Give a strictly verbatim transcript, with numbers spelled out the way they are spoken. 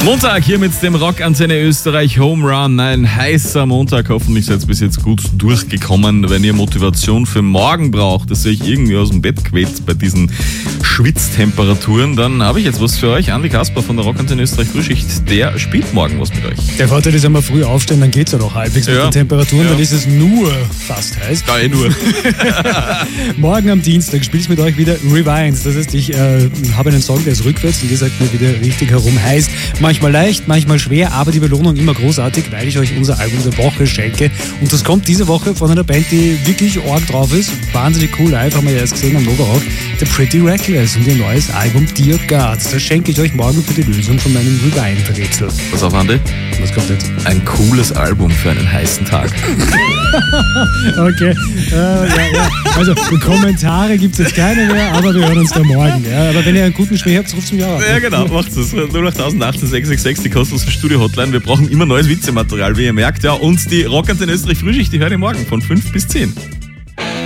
Montag hier mit dem Rockantenne Österreich Home Run. Ein heißer Montag. Hoffentlich seid ihr bis jetzt gut durchgekommen. Wenn ihr Motivation für morgen braucht, dass ihr euch irgendwie aus dem Bett quält bei diesen Schwitztemperaturen, dann habe ich jetzt was für euch. Andi Kasper von der Rockantenne Österreich Frühschicht, der spielt morgen was mit euch. Der Vorteil ist, wenn wir früh aufstehen, dann geht es ja noch halbwegs ja. mit den Temperaturen. Ja. Dann ist es nur fast heiß. Ja, eh nur. Morgen am Dienstag spiele ich mit euch wieder Rewind. Das heißt, ich äh, habe einen Song, der ist rückwärts und ihr sagt mir wieder richtig herum. Heißt, manchmal leicht, manchmal schwer, aber die Belohnung immer großartig, weil ich euch unser Album der Woche schenke. Und das kommt diese Woche von einer Band, die wirklich arg drauf ist. Wahnsinnig cool live, haben wir ja erst gesehen am Nova Rock. The Pretty Reckless und ihr neues Album Dear Gods. Das schenke ich euch morgen für die Lösung von meinem Rewind-Rätsel. Pass auf, Andi. Was kommt jetzt? Ein cooles Album für einen heißen Tag. Okay. Äh, ja, ja. Also, Kommentare gibt es jetzt keine mehr, aber wir hören uns da morgen. Ja. Aber wenn ihr einen guten Schmäh habt, ruft es mich auch an. Ja, genau, macht es. null acht achtzehn sechs sechs sechs, die kostenlose Studio-Hotline. Wir brauchen immer neues Witzematerial, wie ihr merkt. Ja. Und die Rockantenne Österreich Frühschicht, die hören ihr morgen von fünf bis zehn.